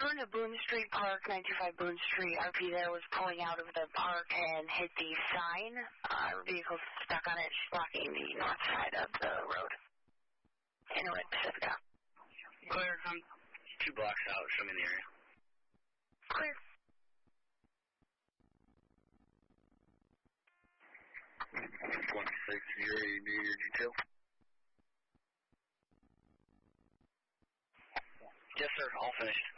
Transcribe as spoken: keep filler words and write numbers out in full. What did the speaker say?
According to Boone Street Park, nine two five Boone Street, R P there was pulling out of the park and hit the sign. Our vehicle's stuck on it, blocking the north side of the road. Anyway, Pacifica. Clear, I'm two blocks out. Show me the area. Clear. twenty-six, you ready to do your detail? Yes, sir. All finished.